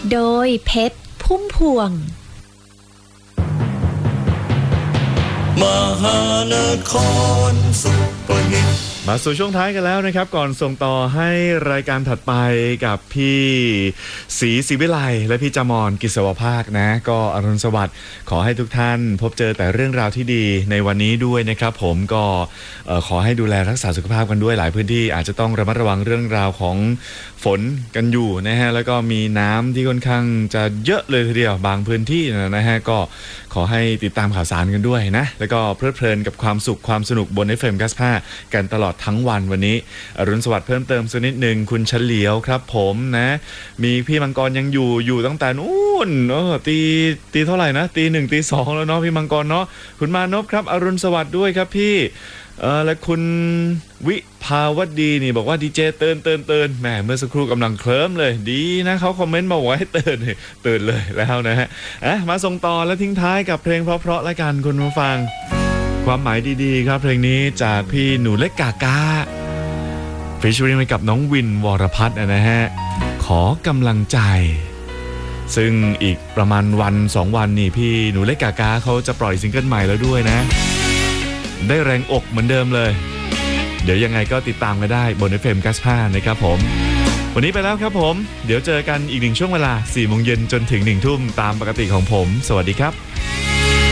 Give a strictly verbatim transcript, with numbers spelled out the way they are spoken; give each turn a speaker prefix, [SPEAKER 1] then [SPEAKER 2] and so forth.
[SPEAKER 1] โดยเพชรพุ่มพวง
[SPEAKER 2] มหานครซุปเปอร์ฮิตมาสู่ช่วงท้ายกันแล้วนะครับก่อนส่งต่อให้รายการถัดไปกับพี่ศรีศรีวิไลและพี่จามอนกิษวภาคนะก็อรุณสวัสดิ์ขอให้ทุกท่านพบเจอแต่เรื่องราวที่ดีในวันนี้ด้วยนะครับผมก็ขอให้ดูแลรักษาสุขภาพกันด้วยหลายพื้นที่อาจจะต้องระมัดระวังเรื่องราวของฝนกันอยู่นะฮะแล้วก็มีน้ำที่ค่อนข้างจะเยอะเลยทีเดียวบางพื้นที่นะฮะก็ขอให้ติดตามข่าวสารกันด้วยนะแล้วก็เพลิดเพลินกับความสุขความสนุกบน เอฟ เอ็ม เก้าสิบห้ากันตลอดทั้งวันวันนี้อรุณสวัสดิ์เพิ่มเติมสักนิดหนึ่งคุณเฉลียวครับผมนะมีพี่มังกรยังอยู่อยู่ตั้งแต่นู่นเออตีตีเท่าไหร่นะตีหนึ่งตีสองแล้วเนาะพี่มังกรเนาะคุณมานพครับอรุณสวัสดิ์ด้วยครับพี่เออและคุณวิภาวดีนี่บอกว่าดีเจเตือนเตือนเตือนแหมเมื่อสักครู่กำลังเคลิ้มเลยดีนะเขาคอมเมนต์มาบอกให้เตือนเตือนเลยแล้วนะฮะอ่ะมาส่งต่อและทิ้งท้ายกับเพลงเพราะๆและกันคุณผู้ฟังความหมายดีๆครับเพลงนี้จากพี่หนูเล็กกากาฟีเจอริ่งไปกับน้องวินวรพัฒน์นะฮะขอกำลังใจซึ่งอีกประมาณวันสองวันนี่พี่หนูเล็กกากาเขาจะปล่อยซิงเกิลใหม่แล้วด้วยนะได้แรงอกเหมือนเดิมเลยเดี๋ยวยังไงก็ติดตามกันได้บน เอฟ เอ็ม เก้าสิบห้านะครับผมวันนี้ไปแล้วครับผมเดี๋ยวเจอกันอีกหนึ่งช่วงเวลา สี่โมงเย็นจนถึงหนึ่งทุ่มตามปกติของผมสวัสดีครับ